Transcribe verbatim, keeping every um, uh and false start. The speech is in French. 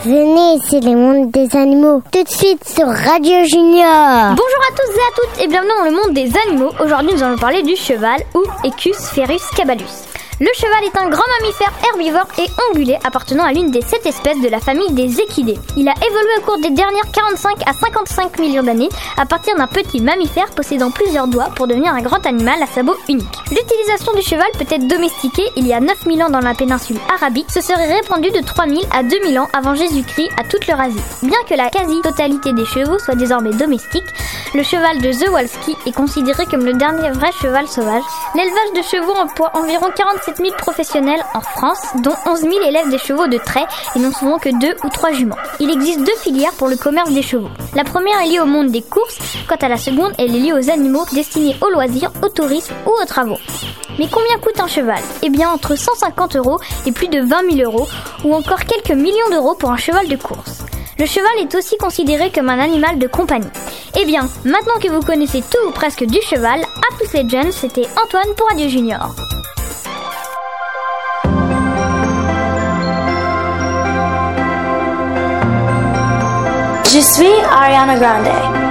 Venez, c'est le monde des animaux. Tout de suite sur Radio Junior. Bonjour à tous et à toutes et bienvenue dans le monde des animaux. Aujourd'hui, nous allons parler du cheval ou Equus ferus caballus. Le cheval est un grand mammifère herbivore et ongulé appartenant à l'une des sept espèces de la famille des équidés. Il a évolué au cours des dernières quarante-cinq à cinquante-cinq millions d'années à partir d'un petit mammifère possédant plusieurs doigts pour devenir un grand animal à sabots uniques. L'utilisation du cheval peut être domestiquée il y a neuf mille ans dans la péninsule arabique. Ce serait répandu de trois mille à deux mille ans avant Jésus-Christ à toute l'Eurasie. Bien que la quasi-totalité des chevaux soit désormais domestique, le cheval de Przewalski est considéré comme le dernier vrai cheval sauvage. L'élevage de chevaux emploie environ quarante-sept mille professionnels en France, dont onze mille élèvent des chevaux de trait et n'ont souvent que deux ou trois juments. Il existe deux filières pour le commerce des chevaux. La première est liée au monde des courses, quant à la seconde, elle est liée aux animaux destinés aux loisirs, au tourisme ou aux travaux. Mais combien coûte un cheval ? Eh bien entre cent cinquante euros et plus de vingt mille euros, ou encore quelques millions d'euros pour un cheval de course. Le cheval est aussi considéré comme un animal de compagnie. Eh bien, maintenant que vous connaissez tout ou presque du cheval, à tous les jeunes, c'était Antoine pour Radio Junior. Je suis Ariana Grande.